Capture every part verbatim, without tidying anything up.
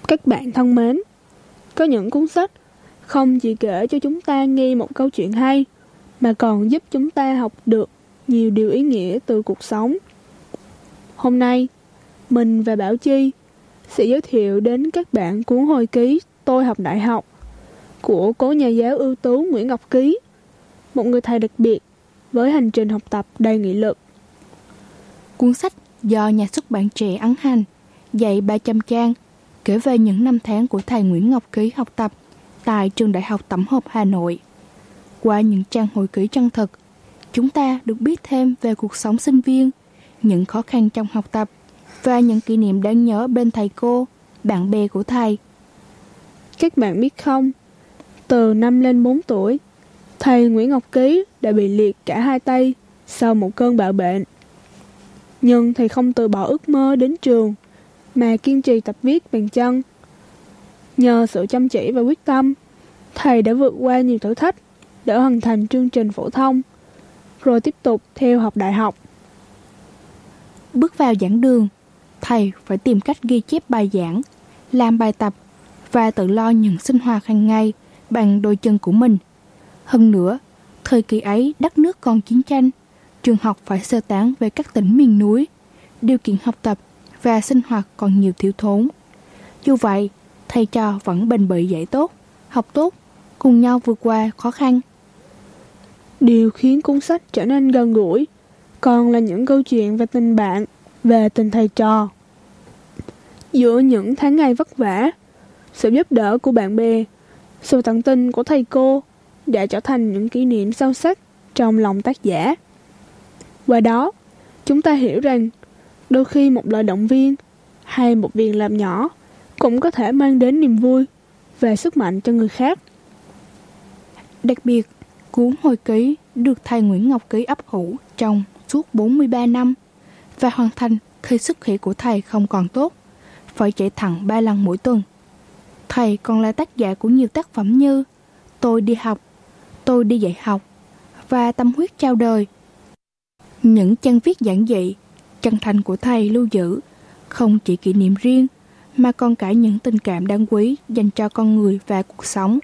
Các bạn thân mến, có những cuốn sách không chỉ kể cho chúng ta nghe một câu chuyện hay, mà còn giúp chúng ta học được nhiều điều ý nghĩa từ cuộc sống. Hôm nay, mình và Bảo Chi sẽ giới thiệu đến các bạn cuốn hồi ký Tôi học đại học của cố nhà giáo ưu tú Nguyễn Ngọc Ký, một người thầy đặc biệt với hành trình học tập đầy nghị lực. Cuốn sách do nhà xuất bản Trẻ ấn hành, dày ba trăm trang, kể về những năm tháng của thầy Nguyễn Ngọc Ký học tập tại Trường Đại học Tổng hợp Hà Nội. Qua những trang hồi ký chân thực, chúng ta được biết thêm về cuộc sống sinh viên, những khó khăn trong học tập và những kỷ niệm đáng nhớ bên thầy cô, bạn bè của thầy. Các bạn biết không, từ năm lên bốn tuổi, thầy Nguyễn Ngọc Ký đã bị liệt cả hai tay sau một cơn bạo bệnh. Nhưng thầy không từ bỏ ước mơ đến trường, mà kiên trì tập viết bằng chân. Nhờ sự chăm chỉ và quyết tâm, thầy đã vượt qua nhiều thử thách để hoàn thành chương trình phổ thông, rồi tiếp tục theo học đại học. Bước vào giảng đường, thầy phải tìm cách ghi chép bài giảng, làm bài tập và tự lo những sinh hoạt hàng ngày bằng đôi chân của mình. Hơn nữa, thời kỳ ấy đất nước còn chiến tranh, trường học phải sơ tán về các tỉnh miền núi, điều kiện học tập và sinh hoạt còn nhiều thiếu thốn. Dù vậy, thầy trò vẫn bền bỉ dạy tốt, học tốt, cùng nhau vượt qua khó khăn. Điều khiến cuốn sách trở nên gần gũi còn là những câu chuyện về tình bạn, về tình thầy trò. Giữa những tháng ngày vất vả, sự giúp đỡ của bạn bè, sự tận tình của thầy cô đã trở thành những kỷ niệm sâu sắc trong lòng tác giả. Qua đó, chúng ta hiểu rằng đôi khi một lời động viên hay một việc làm nhỏ cũng có thể mang đến niềm vui và sức mạnh cho người khác. Đặc biệt, cuốn hồi ký được thầy Nguyễn Ngọc Ký ấp ủ trong suốt bốn mươi ba năm và hoàn thành khi sức khỏe của thầy không còn tốt, phải chạy thẳng ba lần mỗi tuần. Thầy còn là tác giả của nhiều tác phẩm như Tôi đi học, Tôi đi dạy học và Tâm huyết trao đời. Những trang viết giản dị, chân thành của thầy lưu giữ không chỉ kỷ niệm riêng mà còn cả những tình cảm đáng quý dành cho con người và cuộc sống.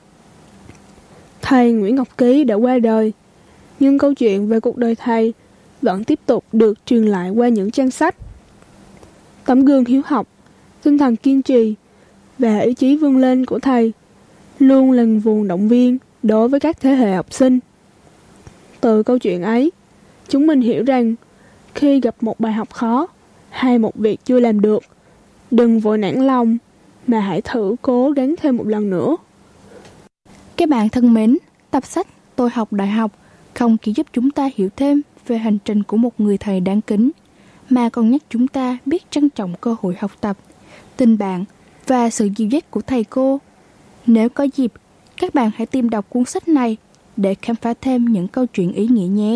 Thầy Nguyễn Ngọc Ký đã qua đời, nhưng câu chuyện về cuộc đời thầy vẫn tiếp tục được truyền lại qua những trang sách. Tấm gương hiếu học, tinh thần kiên trì và ý chí vươn lên của thầy luôn là nguồn động viên đối với các thế hệ học sinh. Từ câu chuyện ấy, chúng mình hiểu rằng khi gặp một bài học khó hay một việc chưa làm được, đừng vội nản lòng mà hãy thử cố gắng thêm một lần nữa. Các bạn thân mến, tập sách Tôi học đại học không chỉ giúp chúng ta hiểu thêm về hành trình của một người thầy đáng kính, mà còn nhắc chúng ta biết trân trọng cơ hội học tập, tình bạn và sự dìu dắt của thầy cô. Nếu có dịp, các bạn hãy tìm đọc cuốn sách này để khám phá thêm những câu chuyện ý nghĩa nhé.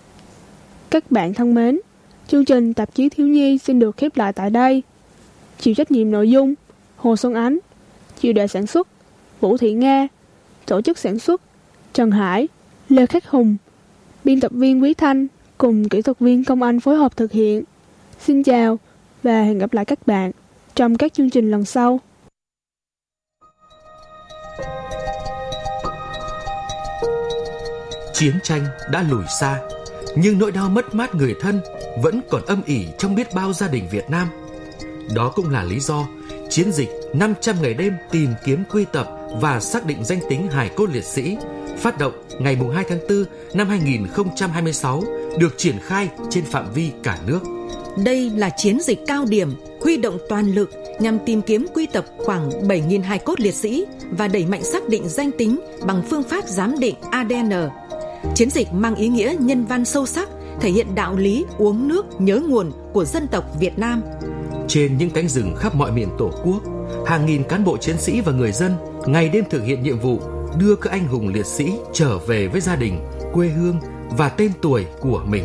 Các bạn thân mến, chương trình Tạp chí Thiếu nhi xin được khép lại tại đây. Chịu trách nhiệm nội dung Hồ Xuân Ánh, chịu đề sản xuất Vũ Thị Nga, tổ chức sản xuất Trần Hải, Lê Khắc Hùng, biên tập viên Quý Thanh cùng kỹ thuật viên Công Anh phối hợp thực hiện. Xin chào và hẹn gặp lại các bạn trong các chương trình lần sau. Chiến tranh đã lùi xa, nhưng nỗi đau mất mát người thân vẫn còn âm ỉ trong biết bao gia đình Việt Nam. Đó cũng là lý do chiến dịch năm trăm ngày đêm tìm kiếm quy tập và xác định danh tính hài cốt liệt sĩ phát động ngày hai tháng tư năm hai nghìn không trăm hai mươi sáu được triển khai trên phạm vi cả nước. Đây là chiến dịch cao điểm huy động toàn lực nhằm tìm kiếm quy tập khoảng bảy nghìn hài cốt liệt sĩ và đẩy mạnh xác định danh tính bằng phương pháp giám định a đê en. Chiến dịch mang ý nghĩa nhân văn sâu sắc, thể hiện đạo lý uống nước nhớ nguồn của dân tộc Việt Nam. Trên những cánh rừng khắp mọi miền Tổ quốc, hàng nghìn cán bộ chiến sĩ và người dân ngày đêm thực hiện nhiệm vụ đưa các anh hùng liệt sĩ trở về với gia đình, quê hương và tên tuổi của mình.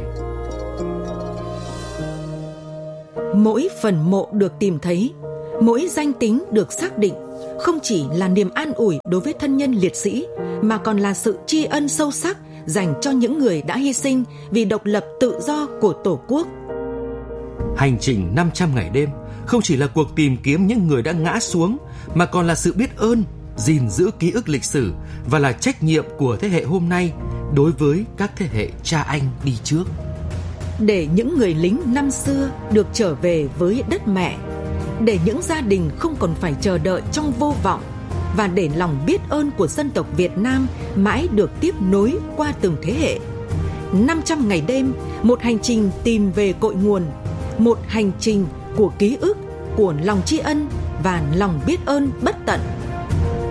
Mỗi phần mộ được tìm thấy, mỗi danh tính được xác định không chỉ là niềm an ủi đối với thân nhân liệt sĩ mà còn là sự tri ân sâu sắc dành cho những người đã hy sinh vì độc lập tự do của Tổ quốc. Hành trình năm trăm ngày đêm không chỉ là cuộc tìm kiếm những người đã ngã xuống, mà còn là sự biết ơn, gìn giữ ký ức lịch sử và là trách nhiệm của thế hệ hôm nay đối với các thế hệ cha anh đi trước. Để những người lính năm xưa được trở về với đất mẹ, để những gia đình không còn phải chờ đợi trong vô vọng, và để lòng biết ơn của dân tộc Việt Nam mãi được tiếp nối qua từng thế hệ. năm trăm ngày đêm, một hành trình tìm về cội nguồn, một hành trình của ký ức, của lòng tri ân và lòng biết ơn bất tận.